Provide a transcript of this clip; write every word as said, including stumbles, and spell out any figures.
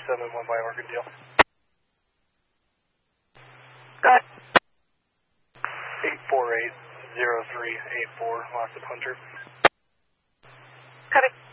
seven one by Oregon Deal. Go ahead. eight four eight zero three eight four, locked up Hunter. Copy.